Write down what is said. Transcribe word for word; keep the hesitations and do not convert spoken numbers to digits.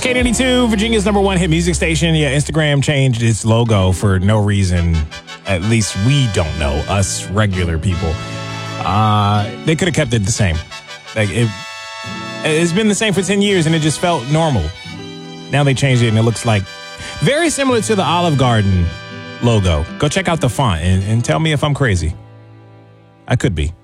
K ninety-two, Virginia's number one hit music station. Yeah, Instagram changed its logo for no reason. At least we don't know, us regular people. Uh, they could have kept it the same. Like it, it's been the same for ten years and it just felt normal. Now they changed it and it looks like very similar to the Olive Garden logo. Go check out the font and, and tell me if I'm crazy. I could be.